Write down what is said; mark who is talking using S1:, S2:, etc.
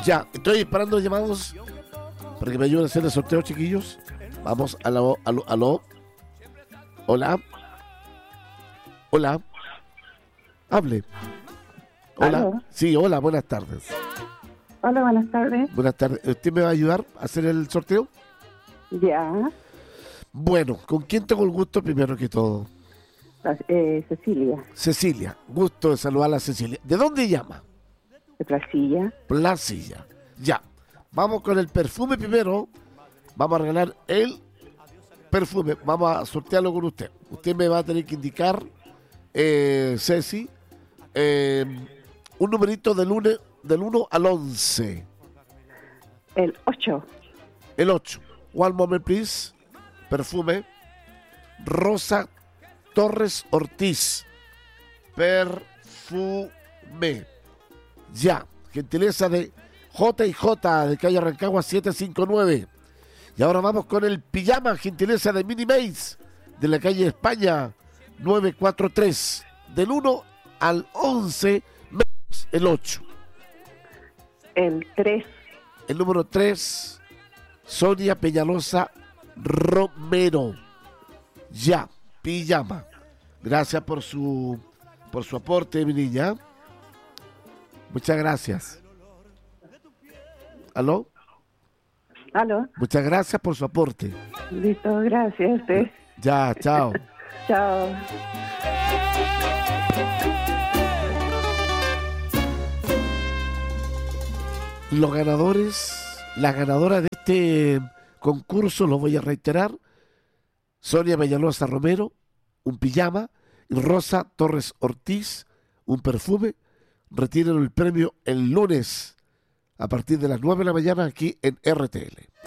S1: Ya, estoy esperando llamados para que me ayuden a hacer el sorteo, chiquillos. Vamos, aló. Hola. Hable. Hola.
S2: ¿Aló?
S1: Sí, hola, buenas tardes.
S2: Hola, buenas tardes.
S1: Buenas tardes. ¿Usted me va a ayudar a hacer el sorteo?
S2: Ya,
S1: Bueno, ¿con quién tengo el gusto primero que todo?
S2: Cecilia,
S1: Cecilia. Gusto de saludar a Cecilia. ¿De dónde llama?
S2: de Placilla.
S1: Placilla. Ya. Vamos con el perfume primero. Vamos a regalar el perfume. Vamos a sortearlo con usted. Usted me va a tener que indicar, Ceci, un numerito del 1 al 11.
S2: El 8.
S1: El 8. One moment, please. Perfume. Rosa Torres Ortiz. Perfume. Ya. Gentileza de J&J de calle Rancagua 759. Y ahora vamos con el pijama, gentileza de Mini Maze de la calle España 943. Del 1 al 11 menos el 8.
S2: El 3.
S1: El número 3, Sonia Peñalosa Romero. Ya, pijama. Gracias por su aporte, mi niña. Muchas gracias. ¿Aló?
S2: ¿Aló?
S1: Muchas gracias por su aporte.
S2: Listo, gracias a usted.
S1: Ya, chao.
S2: Chao.
S1: Los ganadores, las ganadoras de este concurso, lo voy a reiterar: Sonia Peñalosa Romero, un pijama, y Rosa Torres Ortiz, un perfume. Retiren el premio el lunes a partir de las 9 de la mañana aquí en RTL.